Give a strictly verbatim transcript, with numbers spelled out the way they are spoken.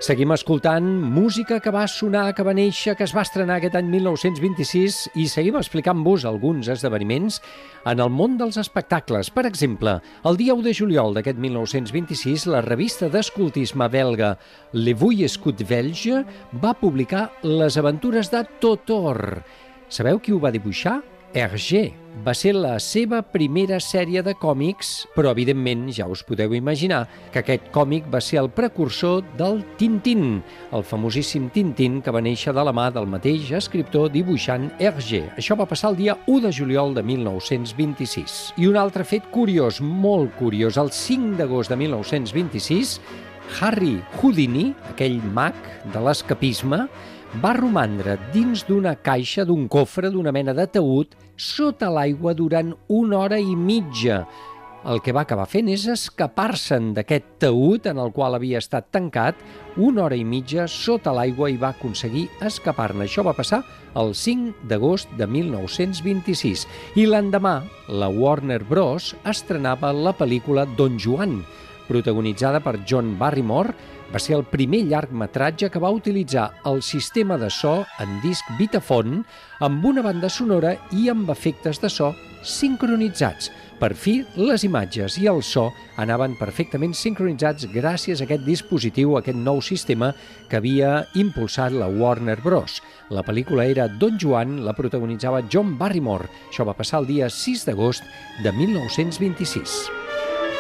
Seguim escoltant música que va sonar, que va néixer, que es va estrenar aquest any mil nou-cents vint-i-sis i seguim explicant-vos alguns esdeveniments en el món dels espectacles. Per exemple, el dia u de juliol d'aquest mil nou-cents vint-i-sis, la revista d'escoltisme belga Le Vull Escut Belge va publicar Les aventures de Totor. Sabeu qui ho va dibuixar? Hergé. Va ser la seva primera sèrie de còmics, però evidentment ja us podeu imaginar que aquest còmic va ser el precursor del Tintín, el famosíssim Tintín que va néixer de la mà del mateix escriptor dibuixant Hergé. Això va passar el dia u de juliol de mil nou-cents vint-i-sis. I un altre fet curiós, molt curiós, el cinc d'agost de mil nou-cents vint-i-sis, Harry Houdini, aquell mag de l'escapisme, va romandre dins d'una caixa, d'un cofre, d'una mena de taüt, sota l'aigua durant una hora i mitja. El que va acabar fent és escapar-se'n d'aquest taüt en el qual havia estat tancat una hora i mitja sota l'aigua i va aconseguir escapar-ne. Això va passar el cinc d'agost de mil nou-cents vint-i-sis. I l'endemà, la Warner Bros. Estrenava la pel·lícula Don Juan, protagonitzada per John Barrymore. Va ser el primer llargmetratge que va utilitzar el sistema de so en disc Vitaphone amb una banda sonora i amb efectes de so sincronitzats. Per fi, les imatges i el so anaven perfectament sincronitzats gràcies a aquest dispositiu, a aquest nou sistema que havia impulsat la Warner Bros. La pel·lícula era Don Juan, la protagonitzava John Barrymore. Això va passar el dia sis d'agost de mil nou-cents vint-i-sis.